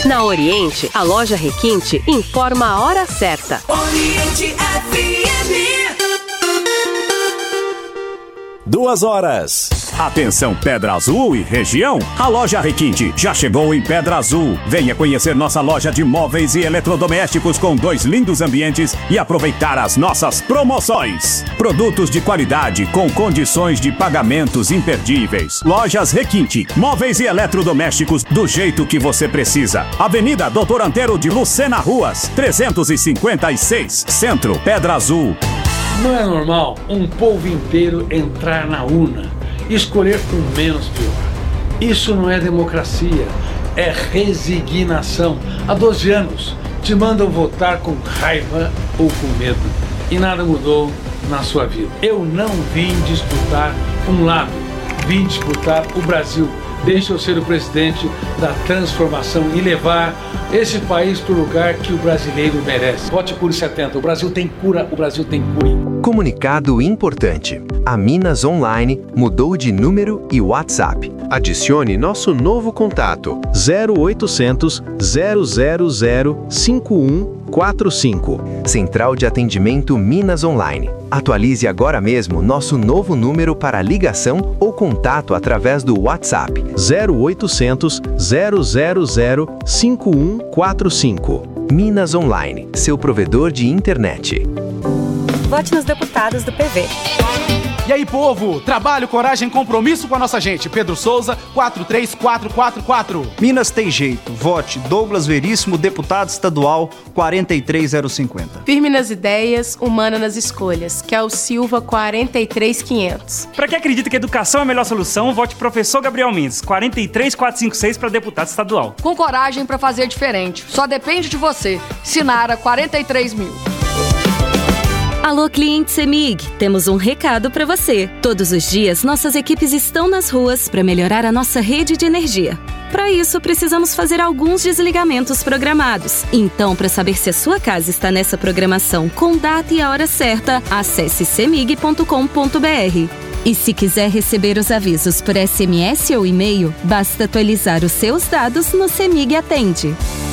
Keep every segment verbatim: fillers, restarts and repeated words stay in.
Na Oriente, a loja Requinte informa a hora certa. Oriente F M. Duas horas. Atenção Pedra Azul e região. A loja Requinte já chegou em Pedra Azul. Venha conhecer nossa loja de móveis e eletrodomésticos com dois lindos ambientes e aproveitar as nossas promoções. Produtos de qualidade com condições de pagamentos imperdíveis. Lojas Requinte, móveis e eletrodomésticos do jeito que você precisa. Avenida Doutor Antero de Lucena Ruas, trezentos e cinquenta e seis, Centro, Pedra Azul. Não é normal um povo inteiro entrar na urna e escolher o menos pior. Isso não é democracia, é resignação. Há doze anos te mandam votar com raiva ou com medo e nada mudou na sua vida. Eu não vim disputar um lado, vim disputar o Brasil. Deixa eu ser o presidente da transformação e levar esse país para o lugar que o brasileiro merece. Vote Cure setenta. O Brasil tem cura, o Brasil tem cura. Comunicado importante. A Minas Online mudou de número e WhatsApp. Adicione nosso novo contato zero oitocentos, zero zero zero, cinco um quatro cinco. Central de Atendimento Minas Online. Atualize agora mesmo nosso novo número para ligação ou contato através do WhatsApp zero oitocentos, zero zero zero, cinco um quatro cinco. Minas Online, seu provedor de internet. Vote nos deputados do P V. E aí, povo? Trabalho, coragem, compromisso com a nossa gente. Pedro Souza, quatro três quatro quatro quatro. Minas tem jeito. Vote Douglas Veríssimo, deputado estadual, quatro três zero cinco zero. Firme nas ideias, humana nas escolhas. Kel Silva, quatro três quinhentos. Para quem acredita que educação é a melhor solução, vote Professor Gabriel Mendes, quatro três quatro cinco seis para deputado estadual. Com coragem para fazer diferente. Só depende de você. Sinara, quarenta e três mil. Alô, cliente CEMIG, temos um recado para você. Todos os dias, nossas equipes estão nas ruas para melhorar a nossa rede de energia. Para isso, precisamos fazer alguns desligamentos programados. Então, para saber se a sua casa está nessa programação com data e a hora certa, acesse cemig ponto com ponto br. E se quiser receber os avisos por S M S ou e-mail, basta atualizar os seus dados no CEMIG Atende.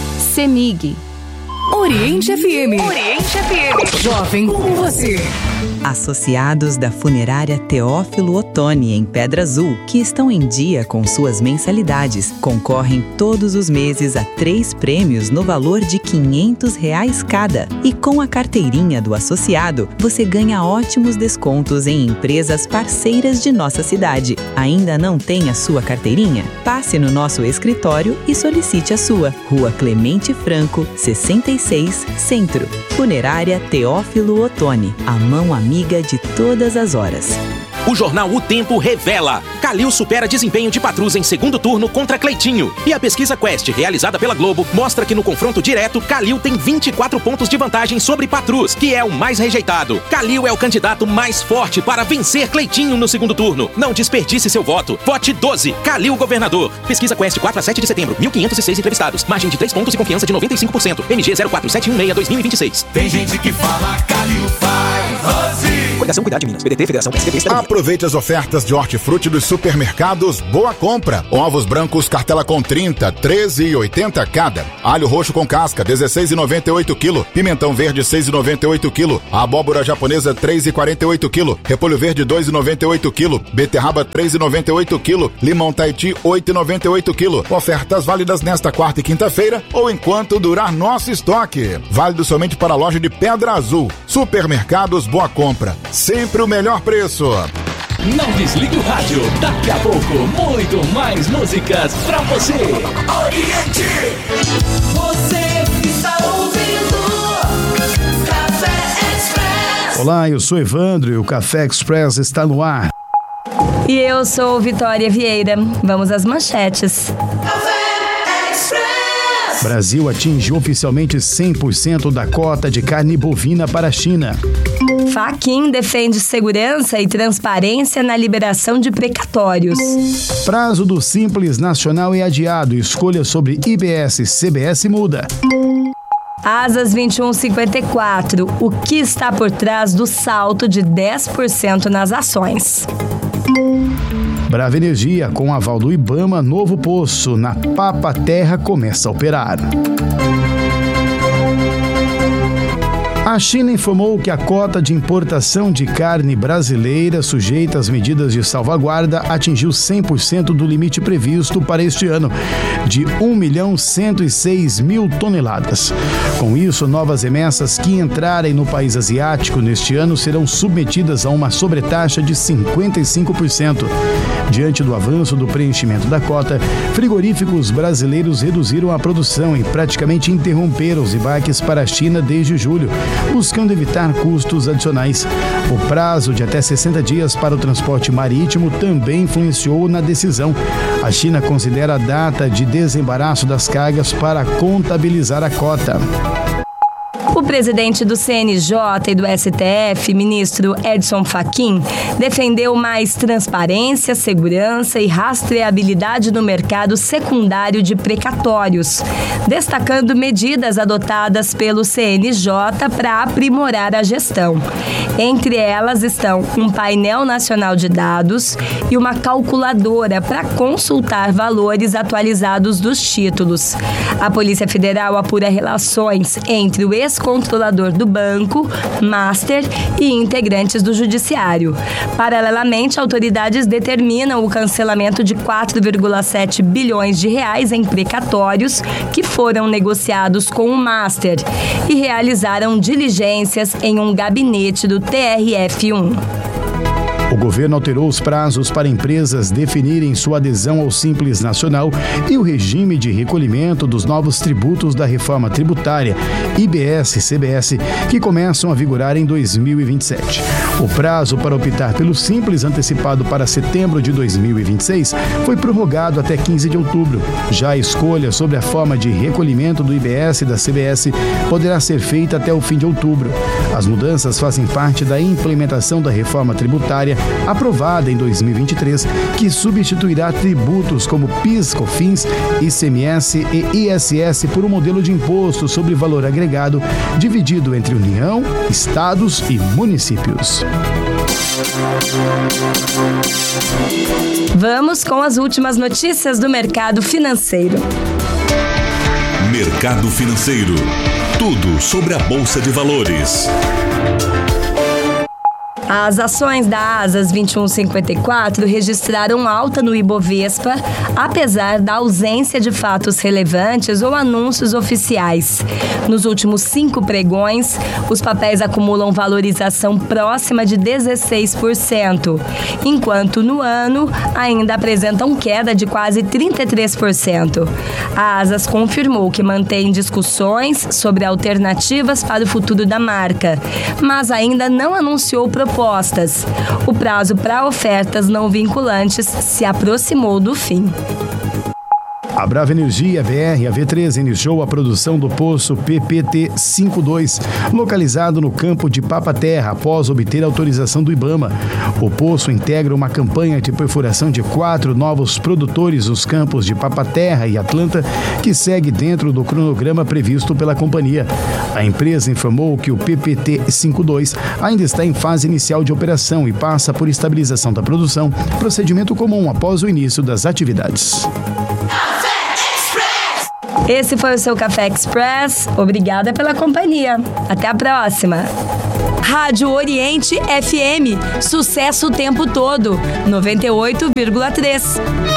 CEMIG. Oriente F M. Oriente F M. Jovem como você. Associados da Funerária Teófilo Otoni, em Pedra Azul, que estão em dia com suas mensalidades, concorrem todos os meses a três prêmios no valor de quinhentos reais cada. E com a carteirinha do associado, você ganha ótimos descontos em empresas parceiras de nossa cidade. Ainda não tem a sua carteirinha? Passe no nosso escritório e solicite a sua. Rua Clemente Franco, sessenta e seis, Centro. Funerária Teófilo Otoni, a mão amiga de todas as horas. O jornal O Tempo revela: Calil supera desempenho de Patrus em segundo turno contra Cleitinho. E a pesquisa Quest, realizada pela Globo, mostra que no confronto direto, Calil tem vinte e quatro pontos de vantagem sobre Patrus, que é o mais rejeitado. Calil é o candidato mais forte para vencer Cleitinho no segundo turno. Não desperdice seu voto. Vote doze. Calil governador. Pesquisa Quest quatro a sete de setembro. mil quinhentos e seis entrevistados. Margem de três pontos e confiança de noventa e cinco por cento. M G zero quatro sete um seis dois mil e vinte e seis. Tem gente que fala Calil faz Rose. Coligação Cuidar de Minas. P D T, Federação P S D B, Cidadania. Aproveite as ofertas de hortifruti dos supermercados Boa Compra. Ovos brancos cartela com trinta, treze e oitenta cada. Alho roxo com casca, dezesseis e noventa e oito quilo. Pimentão verde, seis e noventa e oito quilo. Abóbora japonesa, três e quarenta e oito quilo. Repolho verde, dois e noventa e oito quilo. Beterraba, três e noventa e oito quilo. Limão Tahiti, oito e noventa e oito quilo. Ofertas válidas nesta quarta e quinta-feira ou enquanto durar nosso estoque. Válido somente para a loja de Pedra Azul. Supermercados Boa Compra. Sempre o melhor preço. Não desligue o rádio. Daqui a pouco, muito mais músicas pra você. Oriente. Você está ouvindo Café Express. Olá, eu sou Evandro e o Café Express está no ar. E eu sou Vitória Vieira. Vamos às manchetes. Café Express. Brasil atinge oficialmente cem por cento da cota de carne bovina para a China. Fachin defende segurança e transparência na liberação de precatórios. Prazo do Simples Nacional é adiado. Escolha sobre I B S C B S muda. Asas vinte e um cinquenta e quatro. O que está por trás do salto de dez por cento nas ações? Brava Energia, com aval do Ibama, novo poço na Papa-Terra começa a operar. A China informou que a cota de importação de carne brasileira sujeita às medidas de salvaguarda atingiu cem por cento do limite previsto para este ano, de um milhão cento e seis mil toneladas. Com isso, novas remessas que entrarem no país asiático neste ano serão submetidas a uma sobretaxa de cinquenta e cinco por cento. Diante do avanço do preenchimento da cota, frigoríficos brasileiros reduziram a produção e praticamente interromperam os embarques para a China desde julho, buscando evitar custos adicionais. O prazo de até sessenta dias para o transporte marítimo também influenciou na decisão. A China considera a data de desembaraço das cargas para contabilizar a cota. O presidente do C N J e do S T F, ministro Edson Fachin, defendeu mais transparência, segurança e rastreabilidade no mercado secundário de precatórios, destacando medidas adotadas pelo C N J para aprimorar a gestão. Entre elas estão um painel nacional de dados e uma calculadora para consultar valores atualizados dos títulos. A Polícia Federal apura relações entre o ex-controlador do banco, master e integrantes do judiciário. Paralelamente, autoridades determinam o cancelamento de quatro vírgula sete bilhões de reais em precatórios que foram negociados com o master e realizaram diligências em um gabinete do T R F um. O governo alterou os prazos para empresas definirem sua adesão ao Simples Nacional e o regime de recolhimento dos novos tributos da reforma tributária, I B S e C B S, que começam a vigorar em dois mil e vinte e sete. O prazo para optar pelo Simples, antecipado para setembro de dois mil e vinte e seis, foi prorrogado até quinze de outubro. Já a escolha sobre a forma de recolhimento do I B S e da C B S poderá ser feita até o fim de outubro. As mudanças fazem parte da implementação da reforma tributária aprovada em dois mil e vinte e três, que substituirá tributos como PIS, COFINS, I C M S e I S S por um modelo de imposto sobre valor agregado dividido entre União, estados e municípios. Vamos com as últimas notícias do mercado financeiro. Mercado financeiro. Tudo sobre a Bolsa de Valores. As ações da Asas vinte e um cinquenta e quatro registraram alta no Ibovespa, apesar da ausência de fatos relevantes ou anúncios oficiais. Nos últimos cinco pregões, os papéis acumulam valorização próxima de dezesseis por cento, enquanto no ano ainda apresentam queda de quase trinta e três por cento. A Asas confirmou que mantém discussões sobre alternativas para o futuro da marca, mas ainda não anunciou propostas. O prazo para ofertas não vinculantes se aproximou do fim. A Brava Energia B R, a V três, iniciou a produção do poço P P T cinquenta e dois, localizado no campo de Papa-Terra, após obter autorização do Ibama. O poço integra uma campanha de perfuração de quatro novos produtores nos campos de Papa-Terra e Atlanta, que segue dentro do cronograma previsto pela companhia. A empresa informou que o P P T cinquenta e dois ainda está em fase inicial de operação e passa por estabilização da produção, procedimento comum após o início das atividades. Esse foi o seu Café Express. Obrigada pela companhia. Até a próxima. Rádio Oriente F M. Sucesso o tempo todo. noventa e oito vírgula três.